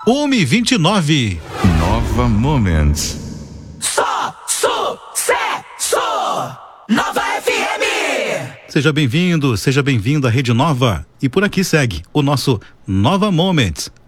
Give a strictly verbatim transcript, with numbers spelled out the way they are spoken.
uma e vinte e nove. Nova Moments. Só sucesso! Nova F M! Seja bem-vindo, seja bem-vindo à Rede Nova. E por aqui segue o nosso Nova Moments,